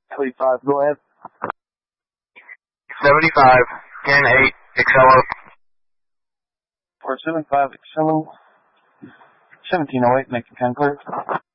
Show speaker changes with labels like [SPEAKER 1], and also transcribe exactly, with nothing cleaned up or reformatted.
[SPEAKER 1] seventy-five, go ahead.
[SPEAKER 2] seventy-five, ten eight, Excello.
[SPEAKER 1] four seven five, Excello. seventeen oh eight, make it ten clear.